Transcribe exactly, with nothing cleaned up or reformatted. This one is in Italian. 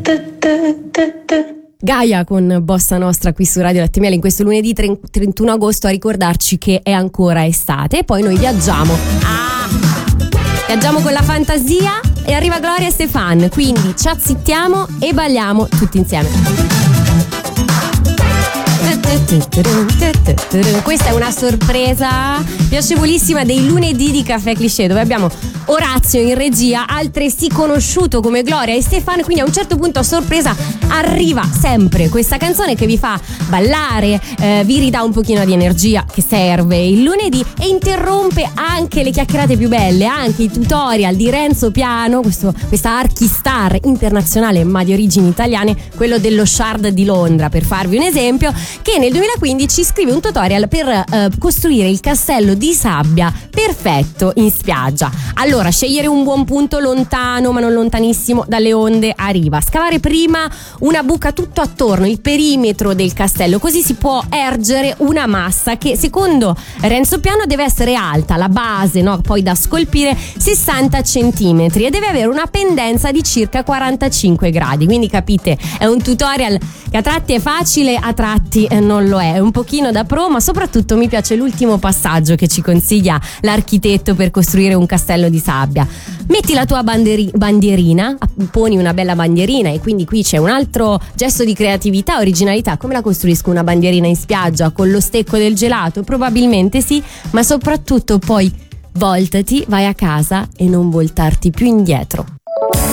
Gaia con Bossa Nostra qui su Radio Latte Miele in questo lunedì trentuno agosto a ricordarci che è ancora estate e poi noi viaggiamo. Ah! Viaggiamo con la fantasia e arriva Gloria Estefan, quindi ci azzittiamo e balliamo tutti insieme. Questa è una sorpresa piacevolissima dei lunedì di Caffè Cliché, dove abbiamo Orazio in regia, altresì conosciuto come Gloria Estefan, quindi a un certo punto a sorpresa arriva sempre questa canzone che vi fa ballare, eh, vi ridà un pochino di energia che serve il lunedì e interrompe anche le chiacchierate più belle, anche i tutorial di Renzo Piano, questo, questa archistar internazionale ma di origini italiane, quello dello Shard di Londra, per farvi un esempio, che nel duemilaquindici scrive un tutorial per eh, costruire il castello di sabbia perfetto in spiaggia. Allora, scegliere un buon punto lontano ma non lontanissimo dalle onde a riva, scavare prima una buca tutto attorno, il perimetro del castello, così si può ergere una massa che secondo Renzo Piano deve essere alta, la base, no, poi da scolpire sessanta centimetri e deve avere una pendenza di circa quarantacinque gradi, quindi capite, è un tutorial che a tratti è facile, a tratti non lo è, è un pochino da pro, ma soprattutto mi piace l'ultimo passaggio che ci consiglia l'architetto per costruire un castello di sabbia. Metti la tua banderi- bandierina, poni una bella bandierina e quindi qui c'è un altro gesto di creatività, originalità. Come la costruisco una bandierina in spiaggia? Con lo stecco del gelato? Probabilmente sì, ma soprattutto poi voltati, vai a casa e non voltarti più indietro.